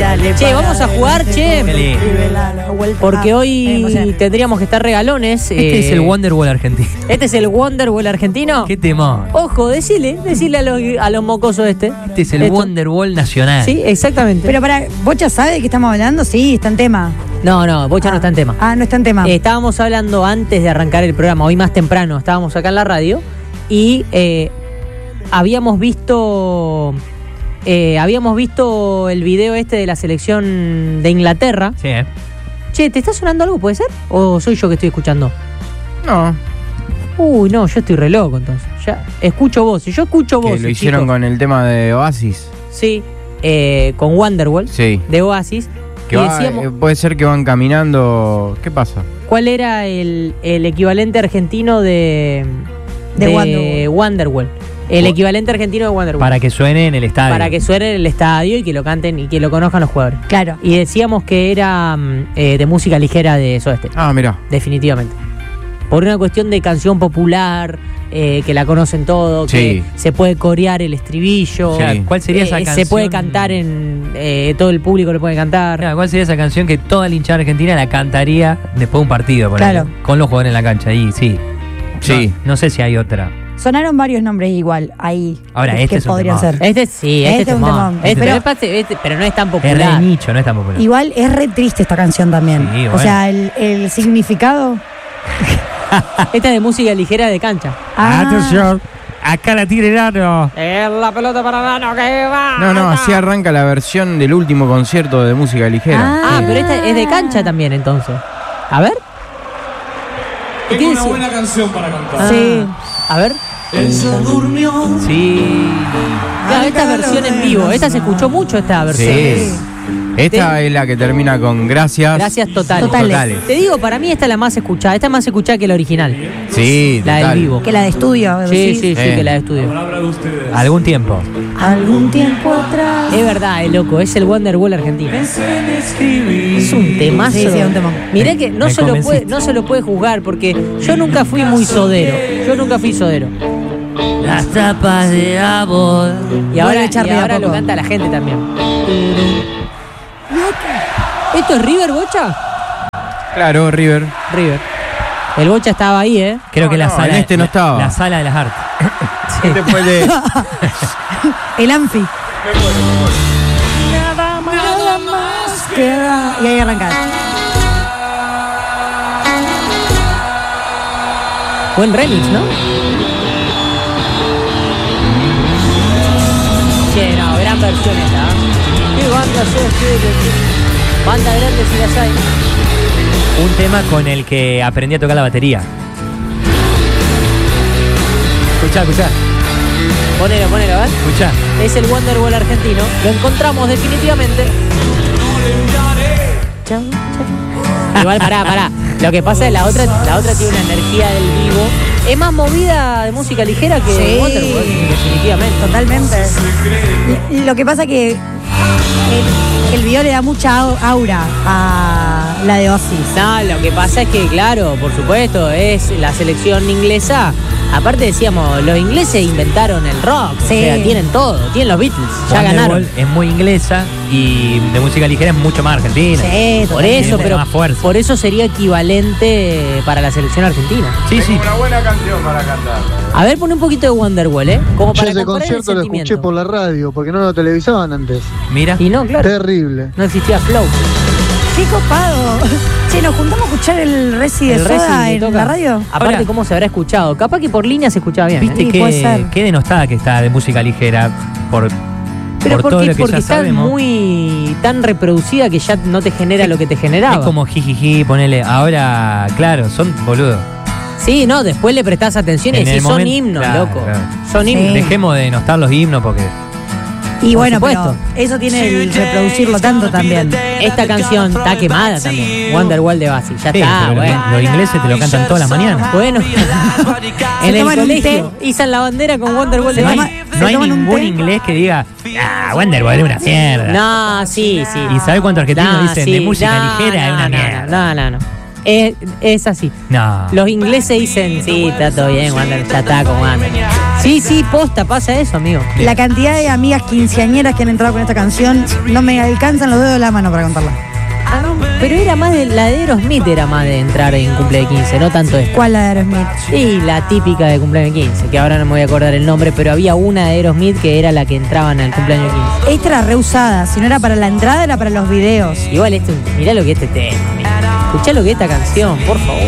Che, vamos a jugar, che. Porque hoy emocionante. tendríamos que estar regalones. Este es el Wonderwall argentino. Este es el Wonderwall argentino. Qué temor. Ojo, decile a los mocosos Este es el Esto. Wonderwall nacional. Sí, exactamente. Pero para, ¿Bocha sabe de qué estamos hablando? Sí, está en tema. No, Bocha no está en tema. Ah, no está en tema. Estábamos hablando antes de arrancar el programa, hoy más temprano, estábamos acá en la radio y habíamos visto el video este de la selección de Inglaterra. Sí, Che, ¿te está sonando algo, puede ser? ¿O soy yo que estoy escuchando? No, Uy, no, yo estoy re loco entonces. Ya escucho voces, yo escucho que voces. lo hicieron chicos. con el tema de Oasis. Sí, con Wonderwall, Sí. de Oasis. Que y va, decíamos, puede ser que van caminando. ¿Qué pasa? ¿cuál era el equivalente argentino de Wonderwall? El equivalente argentino de Wonderwall. para que suene en el estadio. Para que suene en el estadio y que lo canten y que lo conozcan los jugadores. Claro. Y decíamos que era de música ligera de Soda Stereo, Ah, mirá. definitivamente. Por una cuestión de canción popular, que la conocen todos, que Sí. se puede corear el estribillo. O sea, ¿cuál sería esa canción? Se puede cantar todo el público lo puede cantar. Claro, ¿cuál sería esa canción que toda la hinchada argentina la cantaría después de un partido? Claro. Con los jugadores en la cancha. Ahí, sí. Sí. No sé si hay otra. Sonaron varios nombres igual ahí. Ahora, que este es un podrían temón. ser. Este sí, Este este es un temón. temón. Pero no es tan Es re popular. nicho, no es tan popular. Igual es re triste esta canción también. Sí, O bueno. sea, el significado. Esta es de música ligera de cancha. Atención, acá la tira Nano. Es la pelota para Nano que va. No, así arranca la versión del último concierto de música ligera. Ah, pero esta es de cancha también entonces. A ver. ¿Y qué Tengo una decía? buena canción para cantar. Ah, Sí. A ver. Él se durmió. Sí. Claro, esta versión en vivo. Esta se escuchó mucho, esta versión. Sí. Esta es la que termina con gracias. Gracias totales. Totales. Te digo, para mí esta es la más escuchada. Esta es más escuchada que la original. Sí, La del total. vivo. Que la de estudio. Sí, decís. sí, que la de estudio. Palabra de ustedes. Algún tiempo. Algún tiempo atrás. Es verdad, es loco. Es el Wonderwall argentino. Es un temazo. Sí, es un temón. Mirá que no Me se convenciste. lo puede juzgar porque yo nunca fui muy sodero. Las tapas de amor. Y ahora, Vuelve Charlie de a lo poco. canta la gente también. ¿Esto es River, Bocha? Claro, River. River. El Bocha estaba ahí, ¿eh? Creo que la no, sala. en este no estaba. La sala de las artes. Este fue de. El Anfi. Nada más queda. Y ahí arrancás. Buen remix, ¿no? Che, no, gran versión esta. ¿Qué banda sos? Banda grande si las hay. Un tema con el que aprendí a tocar la batería. Escuchá. Ponelo, a ver. Escuchá. Es el Wonderwall argentino. Lo encontramos definitivamente. Chau, chau. Igual, pará. Lo que pasa es la otra tiene una energía del vivo. Es más movida de música ligera que Sí. Wonderwall, definitivamente. Totalmente. Lo que pasa que el video le da mucha aura a la de Oasis. No, lo que pasa es que, claro, por supuesto, es la selección inglesa. Aparte decíamos, los ingleses inventaron el rock. Sí. O sea, tienen todo, tienen los Beatles, ya ganaron. Wonderwall es muy inglesa y de música ligera es mucho más argentina. Sí, Por eso, Tiene pero más fuerza. por eso sería equivalente para la selección argentina. Sí. Una buena canción para cantar. A ver, pone un poquito de Wonderwall, ¿eh? Como para Ese comparar el concierto lo escuché sentimiento. por la radio, porque no lo televisaban antes. Mira. Y no, claro, Terrible. no existía Flow. ¡Qué copado! Che, ¿nos juntamos a escuchar el Resi de El Soda Racing que en toca. la radio? Aparte, Ahora- ¿cómo se habrá escuchado? Capaz que por línea se escuchaba bien. ¿Viste Sí, puede qué, ser. qué denostada que está de música ligera por Pero todo lo que porque ya está sabemos? muy tan reproducida que ya no te genera lo que te generaba. Es como jijiji, ponele. Ahora, claro, son boludos. Sí, no, después le prestás atención y En el decís, son momento- himnos, claro, loco. claro. Son Sí. himnos. Dejemos de denostar los himnos porque Y Por bueno, supuesto. pero eso tiene el reproducirlo tanto también. Esta canción está quemada también. Wonderwall de Oasis. Ya sí, está, pero bueno. los ingleses te lo cantan todas las mañanas. Bueno, en el toman un colegio izan la bandera con Wonderwall de No hay, Oasis. no hay toman un ningún té. inglés que diga, Wonderwall es una mierda. No, sí. ¿Y sabes cuántos argentinos No, dicen sí, de música no, ligera es no, una no, mierda? No. Es así. No. Los ingleses dicen, sí, está todo bien, Wander, ya está como anda. Sí, posta, pasa eso, amigo. La cantidad de amigas quinceañeras que han entrado con esta canción no me alcanzan los dedos de la mano para contarla. Pero era más de la de Aerosmith, era más de entrar en cumple de 15, no tanto esta. ¿Cuál la de Aerosmith? Sí, la típica de cumpleaños 15, que ahora no me voy a acordar el nombre, pero había una de Aerosmith que era la que entraban al cumpleaños 15. Esta era reusada, si no era para la entrada, era para los videos. Igual mirá lo que es este tema, amigo. Escuchá lo que es esta canción, por favor.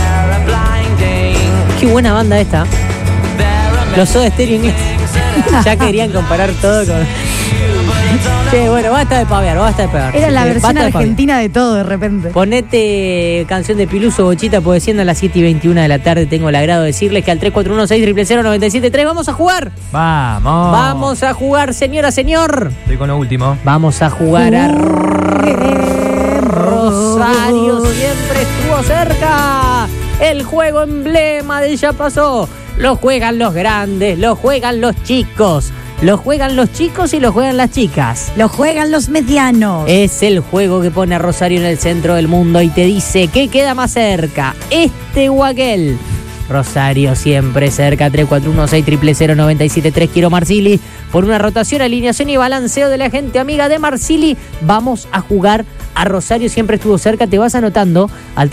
Qué buena banda esta. Los Soda Stereo inglés. Ya querían comparar todo con... Che, bueno, basta de pavear. Era la versión Basta de argentina de todo de repente. Ponete canción de Piluso Bochita, porque siendo a las 7:21 de la tarde tengo el agrado de decirles que al 341-600-973 vamos a jugar. Vamos. Vamos a jugar, señora, señor. Estoy con lo último. Vamos a jugar a Rosario, siempre estuvo cerca. El juego emblema de Ya Pasó. Lo juegan los grandes, lo juegan los chicos. Lo juegan los chicos y lo juegan las chicas. Lo juegan los medianos. Es el juego que pone a Rosario en el centro del mundo y te dice ¿qué queda más cerca? ¿Este o aquel? Rosario siempre cerca, 341-600-973. Quiero Marsili. Por una rotación, alineación y balanceo de la gente amiga de Marsili, vamos a jugar a Rosario siempre estuvo cerca. Te vas anotando al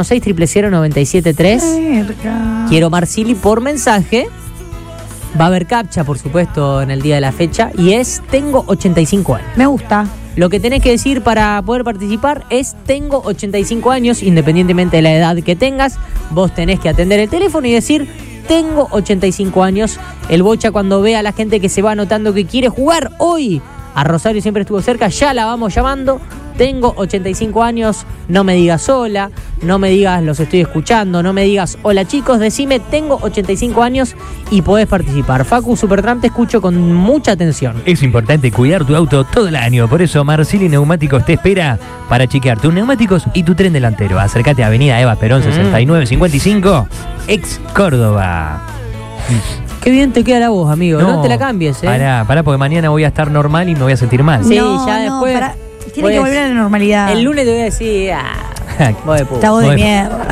341-600-973. Quiero Marsili por mensaje. Va a haber captcha, por supuesto, en el día de la fecha. Y es tengo 85 años. Me gusta. Lo que tenés que decir para poder participar es tengo 85 años, independientemente de la edad que tengas. Vos tenés que atender el teléfono y decir tengo 85 años. El Bocha, cuando ve a la gente que se va anotando que quiere jugar hoy a Rosario siempre estuvo cerca, ya la vamos llamando. Tengo 85 años, no me digas hola, no me digas los estoy escuchando, no me digas hola chicos, decime tengo 85 años y podés participar. Facu Supertramp, te escucho con mucha atención. Es importante cuidar tu auto todo el año, por eso Marsili Neumáticos te espera para chequear tus neumáticos y tu tren delantero. Acércate a Avenida Eva Perón 6955, ex Córdoba. Qué bien te queda la voz, amigo, no te la cambies, Pará, porque mañana voy a estar normal y me voy a sentir mal. Sí, ya después... Tiene que volver a la normalidad. El lunes te voy a decir, vos de puta. Está vos de mierda.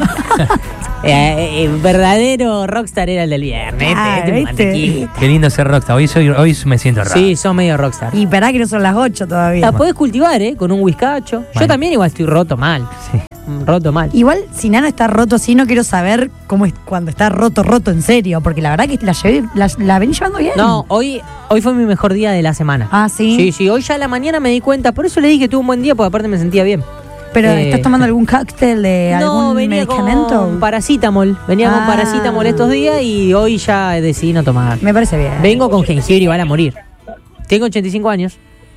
El verdadero rockstar era el del viernes. ¿Viste? Qué lindo ser rockstar. Hoy me siento raro. Sí, sos medio rockstar. Y pará que no son las 8 todavía. La podés cultivar, con un whiskacho. Yo también igual estoy roto mal. Sí. Roto mal. Igual, si Nano está roto así, no quiero saber cómo es cuando está roto en serio. Porque la verdad que la vení llevando bien. No, hoy fue mi mejor día de la semana. Ah, ¿sí? Sí, hoy ya a la mañana me di cuenta. Por eso le dije que tuve un buen día, porque aparte me sentía bien. ¿Pero estás tomando algún cóctel de algún medicamento? Con paracetamol. Venía con paracetamol estos días y hoy ya decidí no tomar. Me parece bien. Vengo con jengibre y van a morir. Tengo 85 años.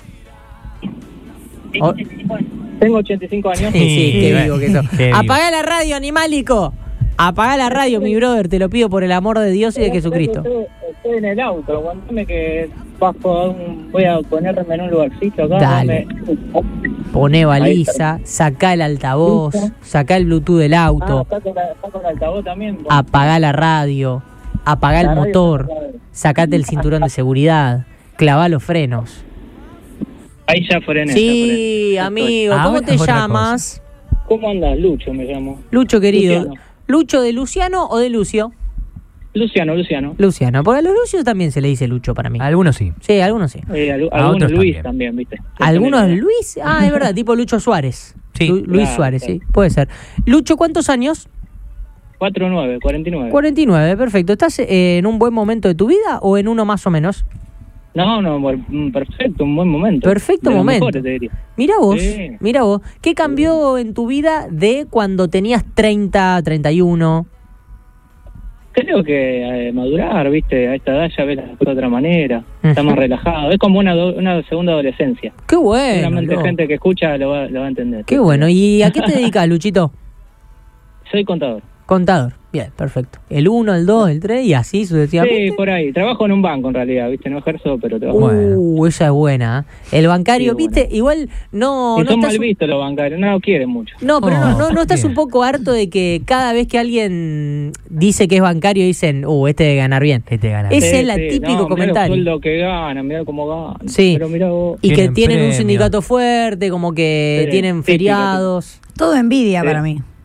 Tengo 85 años. Sí, qué vivo que sos. Qué vivo. Apagá la radio, animálico. Apagá la radio, mi brother. Te lo pido por el amor de Dios y de Jesucristo. Estoy en el auto. Aguantame que voy a ponerme en un lugarcito acá. Dale. Poné baliza, sacá el altavoz, sacá el Bluetooth del auto. Está con el altavoz también. Apagá la radio, apagá el motor, sacate el cinturón de seguridad, clavá los frenos. Ahí ya frené. Sí, amigo, ¿cómo Ahora te es otra llamas? ¿Cómo andas? Lucho me llamo. Lucho, querido. Luciano. ¿Lucho de Luciano o de Lucio? Luciano. Luciano, porque a los Lucios también se le dice Lucho para mí. Algunos sí. Sí, algunos sí. Algunos otros Luis también. ¿viste? ¿Algunos Luis? Ah, es verdad, tipo Lucho Suárez. Sí. Luis Claro, Suárez, claro. sí, puede ser. Lucho, ¿cuántos años? 49. 49, perfecto. ¿Estás en un buen momento de tu vida o en uno más o menos? No, perfecto, un buen momento. Perfecto De los momento. mejores, te diría. Mira vos, Sí. mira vos. ¿Qué cambió en tu vida de cuando tenías 30, 31? Creo que madurar, viste, a esta edad ya ves las cosas de otra manera, está más relajado, es como una segunda adolescencia. Qué bueno. Seguramente loco. gente que escucha lo va a entender. Qué bueno. ¿Y a qué te dedicas, Luchito? Soy contador. Contador. Bien, perfecto. El 1, el 2, el 3 y así sucesivamente. Sí, por ahí. Trabajo en un banco en realidad, viste, no ejerzo, pero trabajo. Bueno. Esa es buena. El bancario, Sí, viste, bueno. igual no Y son estás mal vistos los bancarios, no lo quieren mucho. No, pero no estás bien. un poco harto de que cada vez que alguien dice que es bancario dicen, este debe ganar bien. Este gana. Ese es Sí, el típico no, comentario. Mirá el sueldo que ganan, mirá cómo ganan. Sí. Pero mirá vos. Y que Tienen tienen un premio. sindicato fuerte, como que Sí, tienen típico. feriados. Todo envidia Sí. para mí.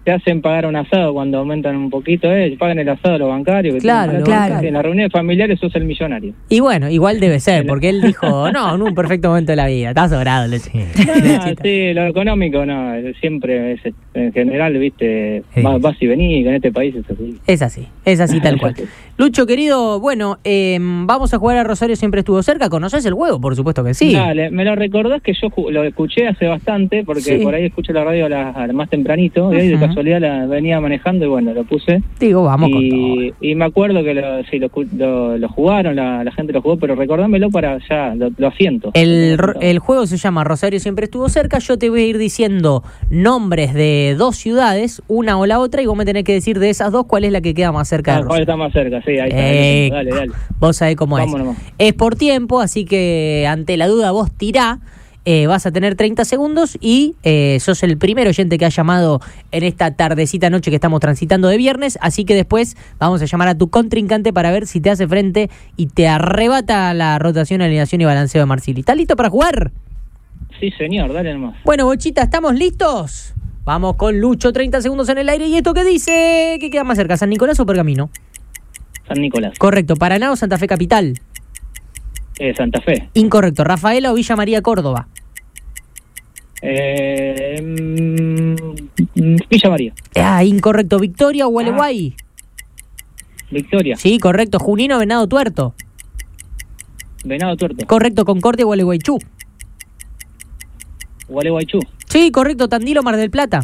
te hacen pagar un asado cuando aumentan un poquito, pagan el asado a los bancarios. Que Claro, tienen claro. bancarios. En las reuniones familiares sos el millonario. Y bueno, igual debe ser, porque él dijo, no, en un perfecto momento de la vida. Está sobrado, Lucho. Sí, lo económico no, siempre es, en general, viste, Sí. vas y venís, en este país es así. Es así tal cual. Lucho, querido, bueno, vamos a jugar a Rosario Siempre Estuvo Cerca. ¿Conoces el juego? Por supuesto que sí. Dale, me lo recordás que yo lo escuché hace bastante, porque Sí. por ahí escucho la radio a más tempranito, y ahí de Ujú. casualidad la venía manejando y bueno, lo puse. Digo, vamos con todo. Y me acuerdo que lo jugaron, la gente lo jugó, pero recordámelo para ya, lo asiento. El juego se llama Rosario Siempre Estuvo Cerca. Yo te voy a ir diciendo nombres de dos ciudades, una o la otra, y vos me tenés que decir de esas dos cuál es la que queda más cerca de ¿Cuál Rosario. está más cerca? Sí, ahí está. Dale. Vos sabés cómo Vamos es. nomás. Es por tiempo, así que ante la duda vos tirá. Vas a tener 30 segundos y sos el primer oyente que ha llamado en esta tardecita noche que estamos transitando de viernes, así que después vamos a llamar a tu contrincante para ver si te hace frente y te arrebata la rotación, alineación y balanceo de Marcili. ¿Estás listo para jugar? Sí, señor, dale nomás. Bueno, Bochita, ¿estamos listos? Vamos con Lucho, 30 segundos en el aire. ¿Y esto qué dice? ¿Qué queda más cerca, San Nicolás o Pergamino? San Nicolás. Correcto. ¿Paraná o Santa Fe Capital? Santa Fe. Incorrecto. ¿Rafaela o Villa María Córdoba? Villa María. Incorrecto. ¿Victoria o Gualeguay? Victoria. Sí, correcto. ¿Junín o Venado Tuerto? Venado Tuerto. Correcto. ¿Concordia o Gualeguaychú? Gualeguaychú. Sí, correcto. ¿Tandil o Mar del Plata?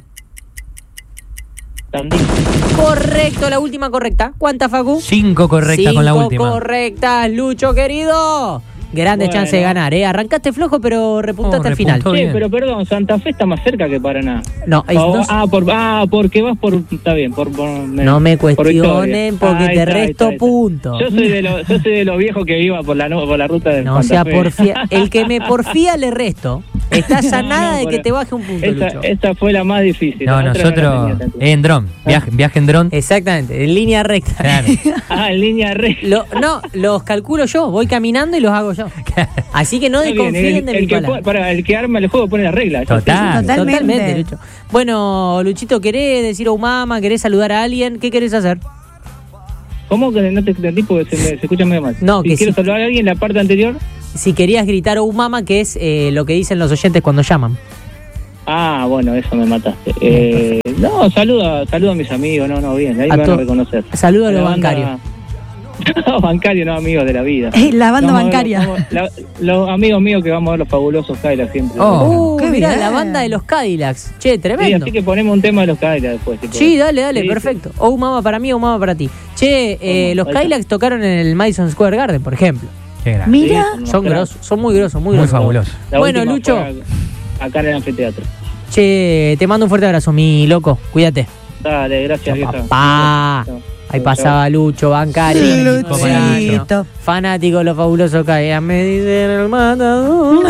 Tandil. Correcto, la última correcta. ¿Cuántas, Facu? 5 correctas con la 5 última. correctas, Lucho, querido. Grandes Bueno. chances de ganar, ¿eh? Arrancaste flojo, pero repuntaste al final. repuntó. Sí, bien. pero perdón, Santa Fe está más cerca que Paraná. No, es dos- Porque vas por... Está bien, no me por Victoria. cuestionen porque Ahí te está, ahí resto está, ahí está. puntos. Yo soy de los viejos que iba por la ruta de No Santa sea Fe. porfía. El que me porfía le resto. Estás a No, nada de pero que te baje un punto, Lucho. Esta fue la más difícil. No, La otra nosotros no la tenía tanto. en dron. Viaje en dron. Exactamente, en línea recta. Claro. En línea recta. Los calculo yo, voy caminando y los hago yo. Así que no Está bien, desconfíen de mi palabra. el que arma el juego pone las reglas. Total. Totalmente. Lucho. Bueno, Luchito, ¿querés decir a Umama? ¿Querés saludar a alguien? ¿Qué querés hacer? ¿Cómo que no te entendí? Porque se escucha medio mal. No, si que quiero sí. saludar a alguien, la parte anterior. Si querías gritar a Umama, que es lo que dicen los oyentes cuando llaman. Ah, bueno, eso me mataste. No, saluda a mis amigos, no, bien, ahí A me van a to- reconocer. Saludo a los La banda- bancarios. No, bancario, no, amigos de la vida. La banda Vamos a ver bancaria. los amigos míos que vamos a ver los fabulosos Cadillacs siempre. Oh. Qué Mirá, bien. la banda de los Cadillacs. Che, Sí, tremendo. así que ponemos un tema de los Cadillacs después. si Sí, podés. dale, Sí, perfecto. O Umama para mí o Umama para ti. Che, los ahí está. Cadillacs tocaron en el Madison Square Garden, por ejemplo. Qué grande. Sí, Mira. Son cracks. grosos, son muy grosos, muy Muy grosos. fabuloso. La Bueno, última Lucho. fue acá en el anfiteatro. Che, te mando un fuerte abrazo, mi loco. Cuídate. Dale, gracias, vieja. Papá. Chao. Ahí Chao, pasaba Lucho, bancario. Luchito. Fanático de los fabulosos Cadillacs. Me dicen el matador.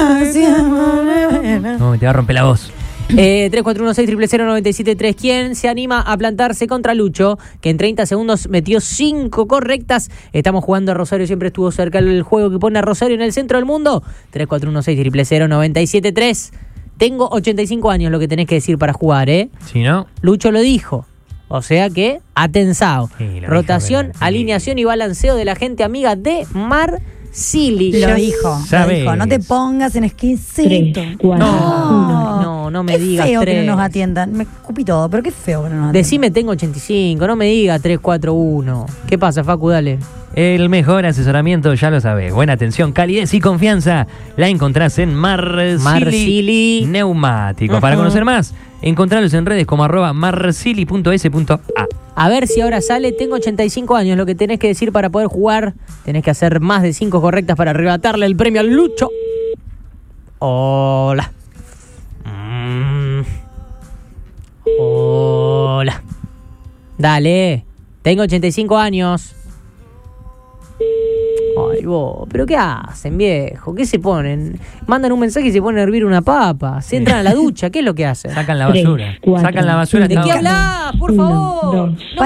No, te va a romper la voz. 3416-00973. ¿Quién se anima a plantarse contra Lucho? Que en 30 segundos metió 5 correctas. Estamos jugando a Rosario, siempre estuvo cerca el juego que pone a Rosario en el centro del mundo. 3416-00973. Tengo 85 años, lo que tenés que decir para jugar, ¿eh? Si no, Lucho lo dijo. O sea que, atensado. Sí, lo Rotación, dijo, sí. alineación y balanceo de la gente amiga de Marcili. Lo dijo. Sabes. No te pongas en exquisito. 3, 4, No me Qué digas feo que 3. no nos atiendan. Me escupí todo, pero qué feo que no nos atiendan. Decime tengo 85, no me digas 3, 4, 1. ¿Qué pasa, Facu? Dale. el mejor asesoramiento, ya lo sabes. Buena atención, calidez y confianza la encontrás en Marcili Neumáticos. Para conocer más, encontralos en redes como @marcili.s.a. A ver si ahora sale. Tengo 85 años. Lo que tenés que decir para poder jugar, tenés que hacer más de 5 correctas para arrebatarle el premio al Lucho. Hola. Hola. Dale. Tengo 85 años. Ay, Ay, vos, ¿pero qué hacen, viejo? ¿Qué se ponen? Mandan un mensaje y se ponen a hervir una papa. Se entran a la ducha, ¿qué es lo que hacen? Sacan la basura. Sacan la basura. ¿De qué hablás, por favor?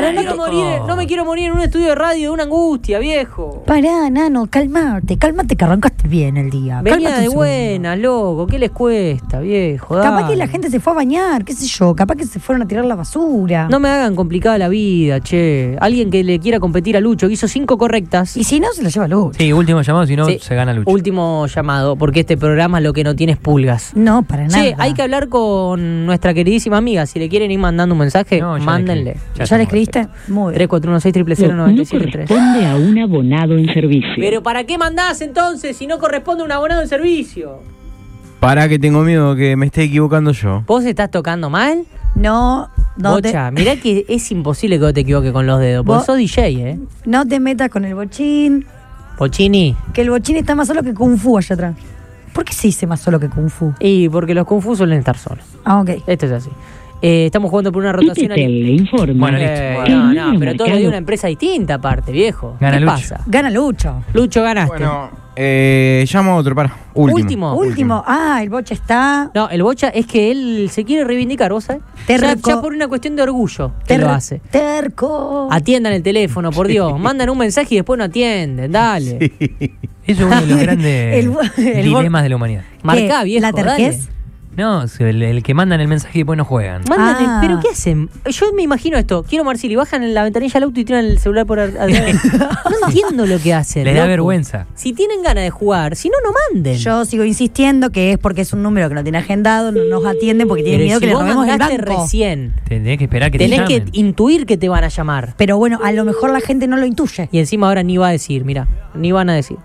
No me quiero morir en un estudio de radio de una angustia, viejo. Pará, nano, cálmate que arrancaste bien el día. Venía Cálmate de un buena, loco. ¿Qué les cuesta, viejo? Capaz Dale. que la gente se fue a bañar, qué sé yo. Capaz que se fueron a tirar la basura. No me hagan complicada la vida, che. Alguien que le quiera competir a Lucho, que hizo 5 correctas. Y si no, se la lleva Lucho. Sí, último llamado, si no, Sí, se gana Lucho. Último llamado, porque este programa lo que no tiene es pulgas. No, para nada. Che, hay que hablar con nuestra queridísima amiga. Si le quieren ir mandando un mensaje, No, ya mándenle. ¿Ya le escribiste? Muy bien. 3416-000-973. Corresponde a un abonado en servicio. Pero ¿para qué mandás entonces si no corresponde un abonado en servicio? Para que tengo miedo que me esté equivocando yo. ¿Vos estás tocando mal? No Bocha, mirá que es imposible que vos te equivoques con los dedos. Porque Vos- sos DJ, no te metas con el bochín. Pochini. Que el bochín está más solo que Kung Fu allá atrás. ¿Por qué se dice más solo que Kung Fu? Y porque los Kung Fu suelen estar solos. Ah, ok. Esto es así. Estamos jugando por una rotación. Pipetel le informa. Bueno, listo. No, pero todo lo de una empresa distinta aparte, viejo. Gana ¿Qué Lucho. pasa? Gana Lucho. Lucho, ganaste. Bueno, llamo a otro, para. Último. Ah, el bocha está. No, el Bocha es que él se quiere reivindicar, ¿vos sabés? Terco. Ya por una cuestión de orgullo que lo hace. Terco. Atiendan el teléfono, por Dios. Mandan un mensaje y después no atienden. Dale. Eso es uno de los grandes el dilemas de la humanidad. Marcá, ¿Qué? viejo. ¿La terquez? dale. No, el que mandan el mensaje y después no juegan. Mandan Ah. ¿Pero qué hacen? Yo me imagino esto. Quiero Marcili, bajan en la ventanilla del auto y tiran el celular por atrás. No entiendo lo que hacen. Les da loco. vergüenza. Si tienen ganas de jugar, si no, no manden. Yo sigo insistiendo que es porque es un número que no tiene agendado, no nos atienden porque tienen Pero miedo si que le vos robemos el mandaste banco. recién. Tenés que esperar que te Tenés que llamen. intuir que te van a llamar. Pero bueno, a lo mejor la gente no lo intuye. Y encima ahora ni va a decir, mira, ni van a decir.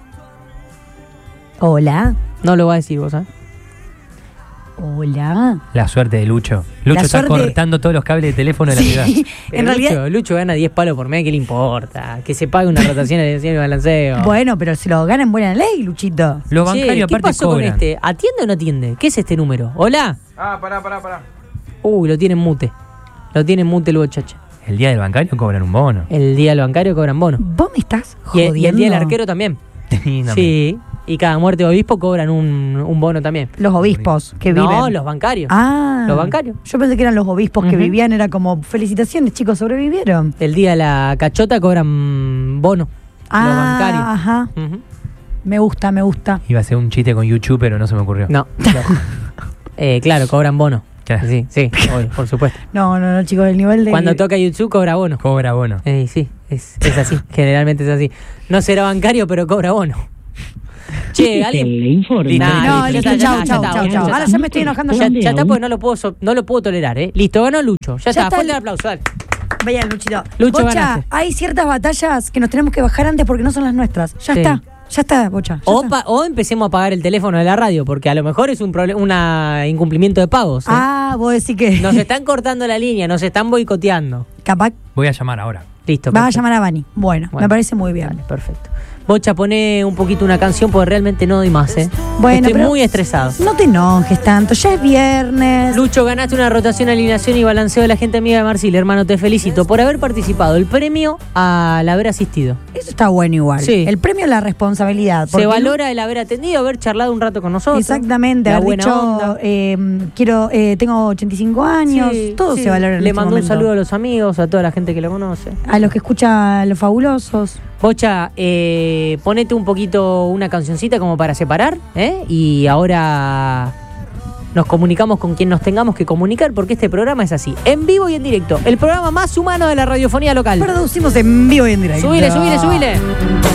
Hola. No lo va a decir vos, ¿sabes? Hola. La suerte de Lucho. Lucho La está suerte- cortando todos los cables de teléfono de la ciudad. Sí, en realidad. Lucho gana 10 palos por mes, ¿qué le importa? Que se pague una rotación de y balanceo. Bueno, pero se lo gana en buena ley, Luchito. Los Che, bancarios ¿qué aparte pasó cobran. con este? ¿Atiende o no atiende? ¿Qué es este número? ¿Hola? Ah, pará. Uy, lo tienen mute. Lo tienen mute el bochacha. El día del bancario cobran un bono. El día del bancario cobran bono. ¿Vos me estás Y jodiendo? el día del arquero también. Y no, Sí. Y cada muerte de obispo cobran un bono también. Los obispos que viven. No, los bancarios. Ah. Los bancarios. Yo pensé que eran los obispos que Ujú. vivían, era como, felicitaciones, chicos, sobrevivieron. El día de la cachota cobran bono. Los bancarios. Ajá. Ujú. Me gusta. Iba a ser un chiste con YouTube, pero no se me ocurrió. No. Claro, cobran bono. Claro. Sí, obvio, por supuesto. No, chicos, el nivel de... Cuando toca YouTube cobra bono. Cobra bono. Sí, es así. Generalmente es así. No será bancario, pero cobra bono. Che, alguien. Le informa. Listo, Nah, No, listo, listo, ya está, chau. ya Ahora está. ya me estoy enojando yo. Ya está, porque no lo puedo tolerar, ¿eh? Listo, ganó Lucho. Ya está, está. fuerte el aplauso, dale. Vayan, Luchito. Lucho, Bocha, ganaste. hay ciertas batallas que nos tenemos que bajar antes porque no son las nuestras. Ya Sí. está, Bocha. ya está. O empecemos a apagar el teléfono de la radio, porque a lo mejor es un incumplimiento de pagos. ¿eh? Ah, vos decís que... Nos están cortando la línea, nos están boicoteando. Capaz Voy a llamar ahora. Listo. vas a perfecto. llamar a Bani. Bueno, me parece muy bien. Dale, perfecto. Bocha, pone un poquito una canción porque realmente no doy más, ¿eh? Bueno, Estoy pero- muy estresado. No te enojes tanto, ya es viernes. Lucho, ganaste una rotación, alineación y balanceo de la gente amiga de Marcil. Hermano, te felicito por haber participado. El premio al haber asistido. Eso está bueno igual. Sí. El premio a la responsabilidad. Se porque valora el haber atendido, haber charlado un rato con nosotros. Exactamente, La haber buena dicho, onda. tengo 85 años, Sí, todo sí. se valora en Le este mando un momento. saludo a los amigos, a toda la gente que lo conoce. A los que escuchan Los Fabulosos. Bocha, ponete un poquito una cancioncita como para separar, ¿eh? Y ahora nos comunicamos con quien nos tengamos que comunicar, porque este programa es así, en vivo y en directo. El programa más humano de la radiofonía local. Producimos en vivo y en directo. Subile.